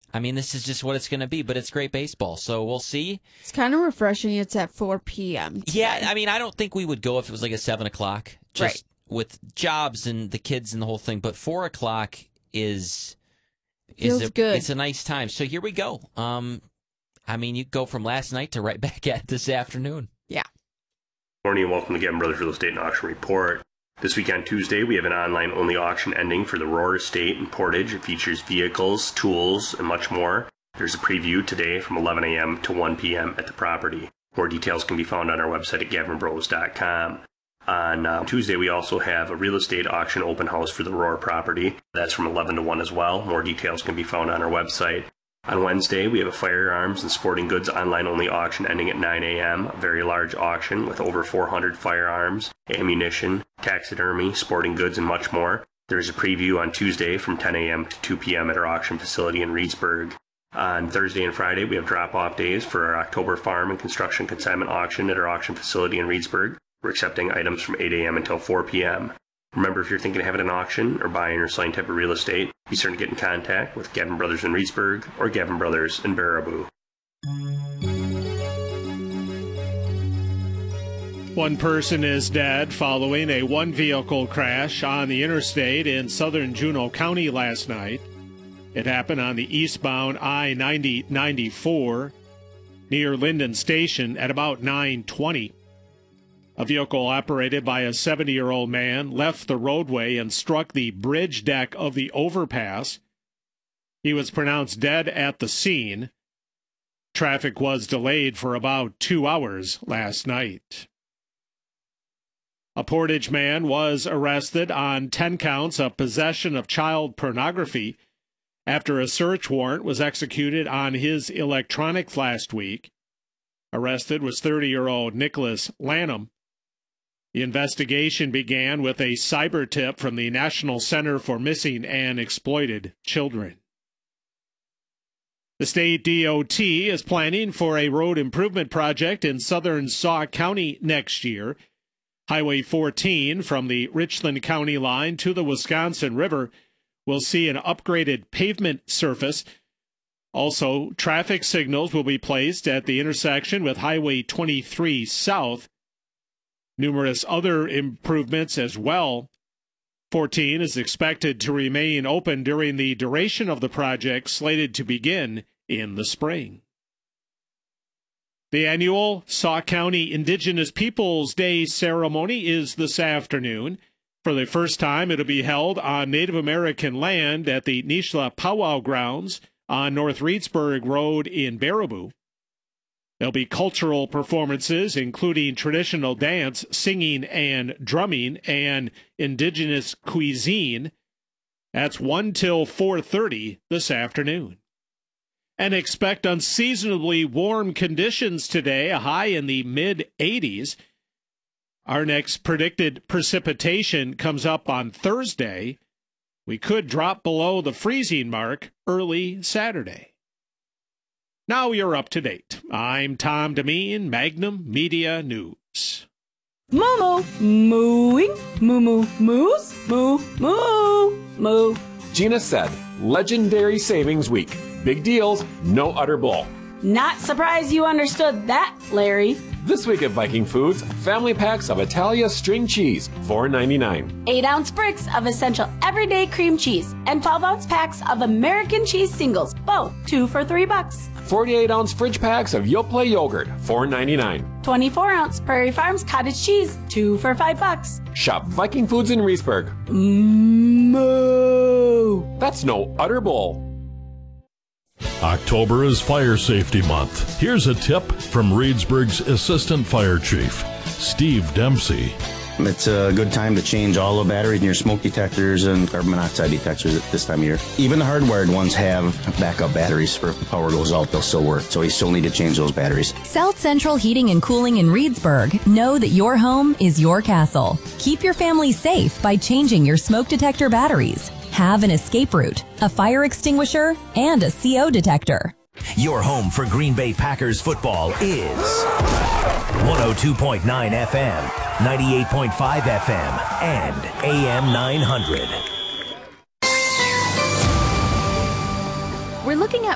I mean, this is just what it's going to be, but it's great baseball, so we'll see. It's kind of refreshing. It's at 4 p.m. today. Yeah, I mean, I don't think we would go if it was like a 7 o'clock, just with jobs and the kids and the whole thing, but 4 o'clock feels good. It's a nice time. So here we go. I mean, you go from last night to right back at this afternoon. Yeah. Morning and welcome to Gavin Brothers Real Estate and Auction Report. This week on Tuesday, we have an online-only auction ending for the Roar Estate in Portage. It features vehicles, tools, and much more. There's a preview today from 11 a.m. to 1 p.m. at the property. More details can be found on our website at gavinbros.com. On Tuesday, we also have a real estate auction open house for the Roar property. That's from 11 to 1 as well. More details can be found on our website. On Wednesday, we have a firearms and sporting goods online-only auction ending at 9 a.m., a very large auction with over 400 firearms, ammunition, taxidermy, sporting goods, and much more. There's a preview on Tuesday from 10 a.m. to 2 p.m. at our auction facility in Reedsburg. On Thursday and Friday, we have drop-off days for our October farm and construction consignment auction at our auction facility in Reedsburg. We're accepting items from 8 a.m. until 4 p.m. Remember, if you're thinking of having an auction or buying or selling type of real estate, be certain to get in contact with Gavin Brothers in Reedsburg or Gavin Brothers in Baraboo. One person is dead following a one-vehicle crash on the interstate in southern Juneau County last night. It happened on the eastbound I-90-94 near Linden Station at about 9:20. A vehicle operated by a 70-year-old man left the roadway and struck the bridge deck of the overpass. He was pronounced dead at the scene. Traffic was delayed for about 2 hours last night. A Portage man was arrested on 10 counts of possession of child pornography after a search warrant was executed on his electronics last week. Arrested was 30-year-old Nicholas Lanham. The investigation began with a cyber tip from the National Center for Missing and Exploited Children. The state DOT is planning for a road improvement project in southern Sauk County next year. Highway 14 from the Richland County line to the Wisconsin River will see an upgraded pavement surface. Also, traffic signals will be placed at the intersection with Highway 23 South. Numerous other improvements as well. 14 is expected to remain open during the duration of the project, slated to begin in the spring. The annual Sauk County Indigenous Peoples Day ceremony is this afternoon. For the first time, it'll be held on Native American land at the Nishla Powwow Grounds on North Reedsburg Road in Baraboo. There'll be cultural performances, including traditional dance, singing, and drumming, and indigenous cuisine. That's 1 till 4:30 this afternoon. And expect unseasonably warm conditions today, a high in the mid-80s. Our next predicted precipitation comes up on Thursday. We could drop below the freezing mark early Saturday. Now you're up to date. I'm Tom Demeen, Magnum Media News. Moo mooing, moo moose, moo moo moo. Gina said, legendary savings week. Big deals, no utter bull. Not surprised you understood that, Larry. This week at Viking Foods, family packs of Italia string cheese, $4.99. 8-ounce bricks of essential everyday cream cheese and 12-ounce packs of American cheese singles, both 2 for $3. 48-ounce fridge packs of Yoplait yogurt, $4.99. 24-ounce Prairie Farms cottage cheese, 2 for $5. Shop Viking Foods in Reedsburg. Moo. That's no utter bull. October is Fire Safety Month. Here's a tip from Reedsburg's Assistant Fire Chief, Steve Dempsey. It's a good time to change all the batteries in your smoke detectors and carbon monoxide detectors at this time of year. Even the hardwired ones have backup batteries for if the power goes out, they'll still work. So you still need to change those batteries. South Central Heating and Cooling in Reedsburg know that your home is your castle. Keep your family safe by changing your smoke detector batteries. Have an escape route, a fire extinguisher, and a CO detector. Your home for Green Bay Packers football is 102.9 FM, 98.5 FM, and AM 900. We're looking at